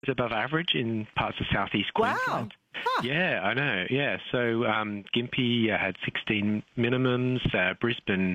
above average in parts of southeast Wow. Queensland. Huh. Yeah, I know. Yeah, so Gympie had 16 minimums. Brisbane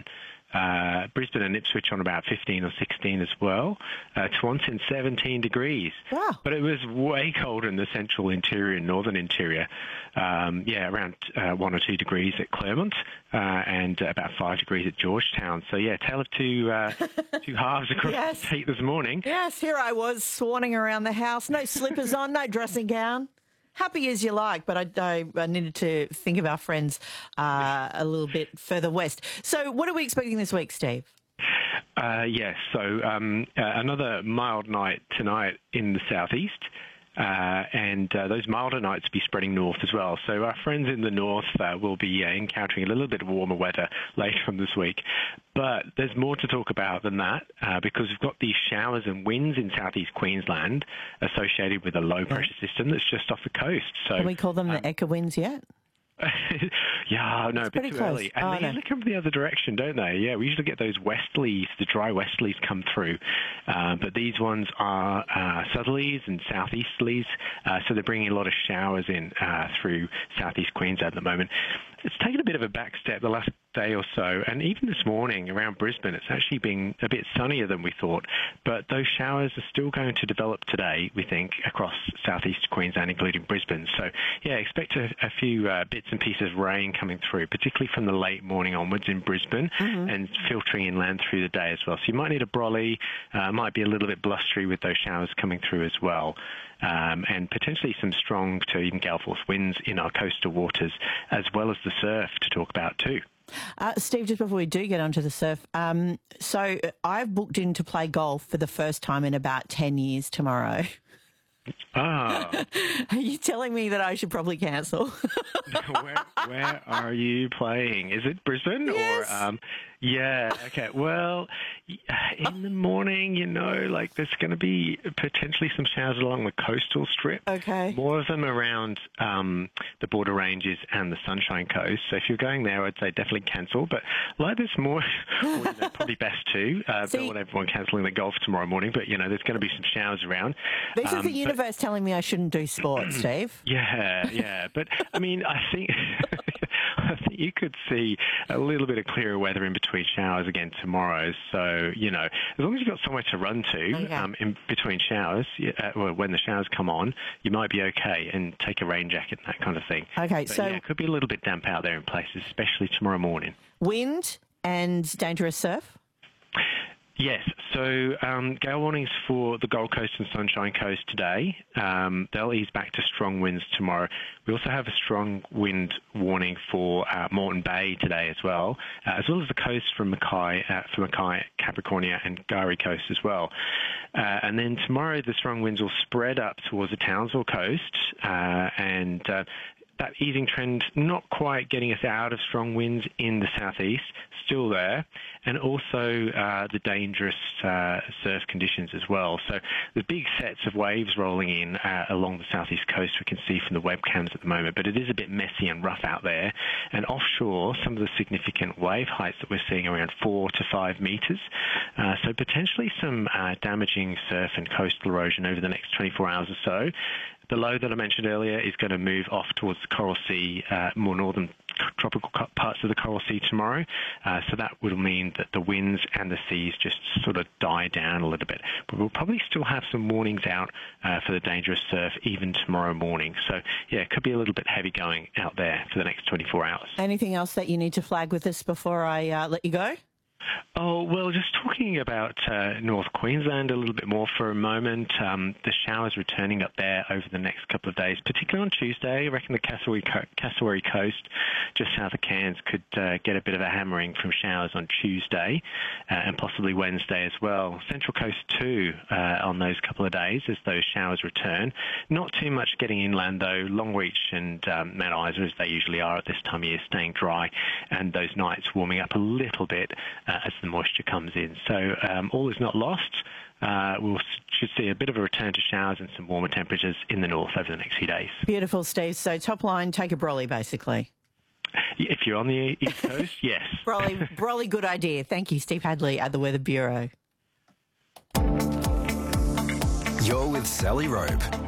and Ipswich on about 15 or 16 as well. Tewantin 17 degrees. Wow. But it was way colder in the central interior and northern interior. Around 1 or 2 degrees at Claremont and about 5 degrees at Georgetown. So yeah, tale of two halves across Yes. the heat this morning. Yes, here I was swanning around the house. No slippers on, no dressing gown. Happy as you like, but I needed to think of our friends a little bit further west. So what are we expecting this week, Steve? Yes, so another mild night tonight in the southeast. And those milder nights will be spreading north as well. So our friends in the north will be encountering a little bit of warmer weather later on this week. But there's more to talk about than that because we've got these showers and winds in southeast Queensland associated with a low-pressure system that's just off the coast. So Can we call them the Eka winds yet? Yeah, no, a bit too early. And they usually come from the other direction, don't they? Yeah, we usually get those westerlies, the dry westerlies come through. But these ones are southerlies and southeasterlies, so they're bringing a lot of showers in through southeast Queensland at the moment. It's taken a bit of a back step the last day or so, and even this morning around Brisbane, it's actually been a bit sunnier than we thought. But those showers are still going to develop today, we think, across southeast Queensland, including Brisbane. So, yeah, expect a few bits and pieces of rain coming through, particularly from the late morning onwards in Brisbane and filtering inland through the day as well. So you might need a brolly, might be a little bit blustery with those showers coming through as well. And potentially some strong to even gale force winds in our coastal waters, as well as the surf to talk about too. Steve, just before we do get onto the surf, so I've booked in to play golf for the first time in about 10 years tomorrow. Ah. Are you telling me that I should probably cancel? Where are you playing? Is it Brisbane? Yes. Or yeah, okay. Well, in the morning, like there's going to be potentially some showers along the coastal strip. Okay. More of them around the border ranges and the Sunshine Coast. So if you're going there, I'd say definitely cancel. But like this more, probably best to. Don't want everyone cancelling the golf tomorrow morning. But, there's going to be some showers around. This is the universe telling me I shouldn't do sport, Steve. Yeah. But, I think... I think you could see a little bit of clearer weather in between showers again tomorrow. So, as long as you've got somewhere to run to in between showers, when the showers come on, you might be okay and take a rain jacket and that kind of thing. Okay, but, it could be a little bit damp out there in places, especially tomorrow morning. Wind and dangerous surf? Yes, so gale warnings for the Gold Coast and Sunshine Coast today. They'll ease back to strong winds tomorrow. We also have a strong wind warning for Moreton Bay today as well as the coast from Mackay, Capricornia and Gari Coast as well. And then tomorrow the strong winds will spread up towards the Townsville coast and that easing trend not quite getting us out of strong winds in the southeast, still there, and also the dangerous surf conditions as well. So the big sets of waves rolling in along the southeast coast we can see from the webcams at the moment, but it is a bit messy and rough out there. And offshore, some of the significant wave heights that we're seeing around 4 to 5 metres. So potentially some damaging surf and coastal erosion over the next 24 hours or so. The low that I mentioned earlier is going to move off towards the Coral Sea, more northern tropical parts of the Coral Sea tomorrow. So that would mean that the winds and the seas just sort of die down a little bit. But we'll probably still have some warnings out for the dangerous surf even tomorrow morning. So, yeah, it could be a little bit heavy going out there for the next 24 hours. Anything else that you need to flag with us before I let you go? Oh, well, just talking about North Queensland a little bit more for a moment. The showers returning up there over the next couple of days, particularly on Tuesday. I reckon the Cassowary Coast, just south of Cairns, could get a bit of a hammering from showers on Tuesday and possibly Wednesday as well. Central Coast too on those couple of days as those showers return. Not too much getting inland though. Longreach and Mount Isa, as they usually are at this time of year, staying dry, and those nights warming up a little bit as the moisture comes in. So all is not lost. We should see a bit of a return to showers and some warmer temperatures in the north over the next few days. Beautiful, Steve. So top line, take a brolly, basically. If you're on the east coast, yes. Brolly, good idea. Thank you, Steve Hadley at the Weather Bureau. You're with Sally Rope.